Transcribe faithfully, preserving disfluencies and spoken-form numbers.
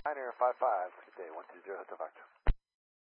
Niner five five. Good day. One two zero. Hotel Victor.